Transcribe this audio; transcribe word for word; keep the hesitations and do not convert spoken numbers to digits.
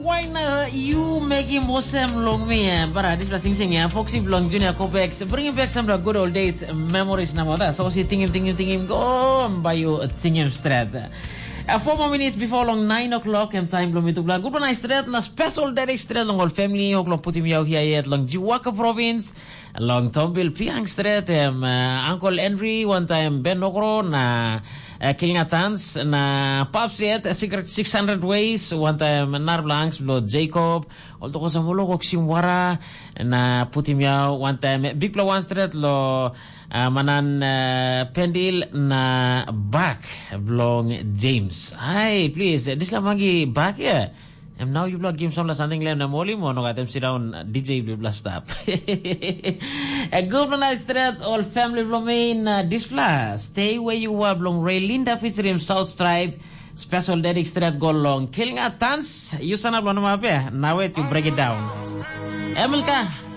Why not you make him Mosem long me? Para this blessing sing ya, Foxy Blong Junior Copex, bringing back some of the good old days memories na mo da. So si tingin tingin tingin go by you tingin straight. Uh, four more minutes before long nine o'clock and time blow me to blank. Good night straight na special direct straight long all family hok long putim yaw here at long Jiwaka province, long Tombil Piang straight um, uh, Uncle Henry one time Ben Nokro na uh, Kilingatans na Popset uh, secret six hundred ways one time Narblanks blow Jacob although ko sa mulo kok simwara na putim yaw one time Big Pla one straight lo Uh, manan uh, pendil na back blong James. Ay, please, uh, this lang magi back ya. And now you blog game some la something lang na moli mo no katem sit down uh, D J blog stop. A good night straight all family blong main uh, display. Stay where you are blong Ray Linda featuring South Stripe. Special dedic straight go long. Killing a tans. You sana blong na mape. Now wait to break it down. Emilka.